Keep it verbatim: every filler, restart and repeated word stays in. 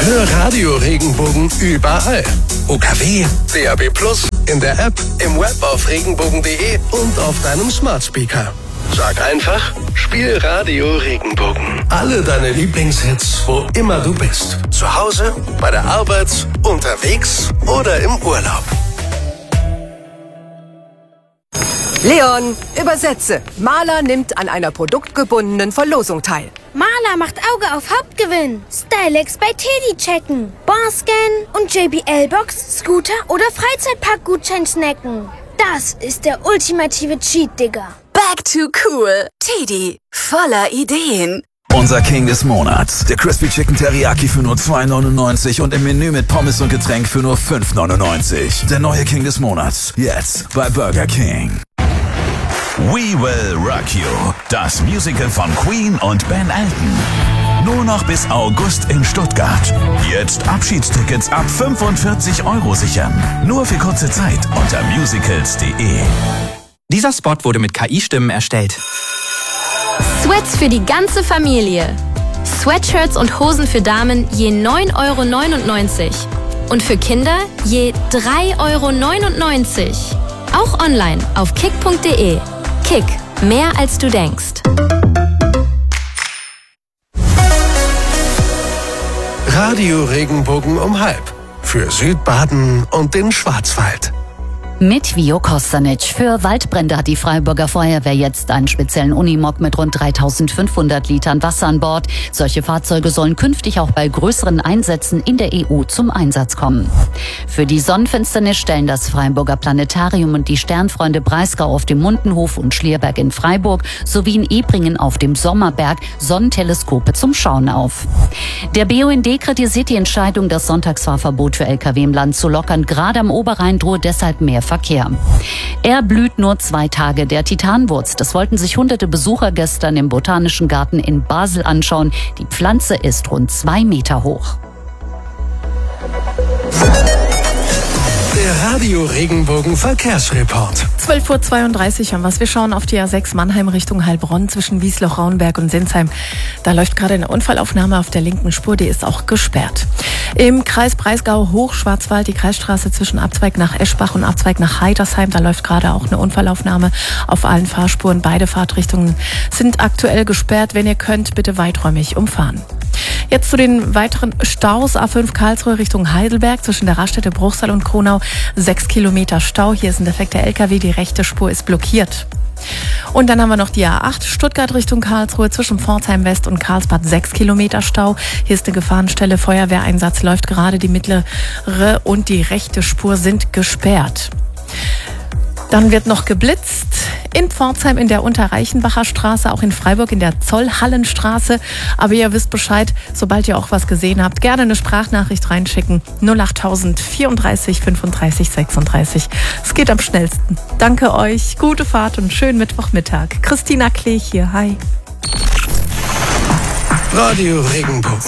Hör Radio Regenbogen überall. U K W, D A B plus, in der App, im Web auf regenbogen punkt de und auf deinem Smart Speaker. Sag einfach, spiel Radio Regenbogen. Alle deine Lieblingshits, wo immer du bist. Zu Hause, bei der Arbeit, unterwegs oder im Urlaub. Leon, übersetze. Maler nimmt an einer produktgebundenen Verlosung teil. Maler macht Auge auf Hauptgewinn. Stylex bei Teddy checken. Barscan und J B L-Box, Scooter oder Freizeitpark-Gutschein snacken. Das ist der ultimative Cheat, Digga. Back to cool. Teddy, voller Ideen. Unser King des Monats. Der Crispy Chicken Teriyaki für nur zwei neunundneunzig und im Menü mit Pommes und Getränk für nur fünf neunundneunzig. Der neue King des Monats. Jetzt bei Burger King. We Will Rock You. Das Musical von Queen und Ben Elton. Nur noch bis August in Stuttgart. Jetzt Abschiedstickets ab fünfundvierzig Euro sichern. Nur für kurze Zeit unter musicals punkt de. Dieser Spot wurde mit K I-Stimmen erstellt. Sweats für die ganze Familie. Sweatshirts und Hosen für Damen je neun Euro neunundneunzig. Und für Kinder je drei Euro neunundneunzig. Auch online auf kick punkt de. Kick, mehr als du denkst. Radio Regenbogen um halb. Für Südbaden und den Schwarzwald. Mit Vio Kostanic. Für Waldbrände hat die Freiburger Feuerwehr jetzt einen speziellen Unimog mit rund dreitausendfünfhundert Litern Wasser an Bord. Solche Fahrzeuge sollen künftig auch bei größeren Einsätzen in der E U zum Einsatz kommen. Für die Sonnenfinsternis stellen das Freiburger Planetarium und die Sternfreunde Breisgau auf dem Mundenhof und Schlierberg in Freiburg sowie in Ebringen auf dem Sommerberg Sonnenteleskope zum Schauen auf. Der B U N D kritisiert die Entscheidung, das Sonntagsfahrverbot für L K W im Land zu lockern. Gerade am Oberrhein droht deshalb mehr Verkehr. Er blüht nur zwei Tage, der Titanwurz. Das wollten sich hunderte Besucher gestern im Botanischen Garten in Basel anschauen. Die Pflanze ist rund zwei Meter hoch. Der Radio Regenbogen Verkehrsreport. zwölf Uhr zweiunddreißig haben wir. Wir schauen auf die A sechs Mannheim Richtung Heilbronn zwischen Wiesloch, Rauenberg und Sinsheim. Da läuft gerade eine Unfallaufnahme auf der linken Spur, die ist auch gesperrt. Im Kreis Breisgau Hochschwarzwald die Kreisstraße zwischen Abzweig nach Eschbach und Abzweig nach Heidersheim. Da läuft gerade auch eine Unfallaufnahme auf allen Fahrspuren. Beide Fahrtrichtungen sind aktuell gesperrt. Wenn ihr könnt, bitte weiträumig umfahren. Jetzt zu den weiteren Staus. A fünf Karlsruhe Richtung Heidelberg zwischen der Raststätte Bruchsal und Kronau. Sechs Kilometer Stau. Hier ist ein defekter L K W. Die rechte Spur ist blockiert. Und dann haben wir noch die A acht Stuttgart Richtung Karlsruhe zwischen Pforzheim West und Karlsbad. Sechs Kilometer Stau. Hier ist eine Gefahrenstelle. Feuerwehreinsatz läuft gerade. Die mittlere und die rechte Spur sind gesperrt. Dann wird noch geblitzt in Pforzheim in der Unterreichenbacher Straße, auch in Freiburg in der Zollhallenstraße. Aber ihr wisst Bescheid, sobald ihr auch was gesehen habt, gerne eine Sprachnachricht reinschicken. null acht tausend vierunddreißig fünfunddreißig sechsunddreißig. Es geht am schnellsten. Danke euch, gute Fahrt und schönen Mittwochmittag. Christina Klee hier, hi. Radio Regenbogen.